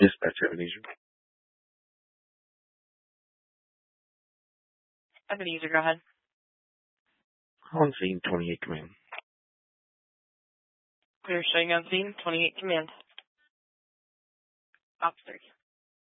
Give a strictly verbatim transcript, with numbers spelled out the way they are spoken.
Dispatch Ebenezer. Ebenezer, go ahead. On scene, twenty-eight command. Clear showing on scene, twenty-eight command. Op three.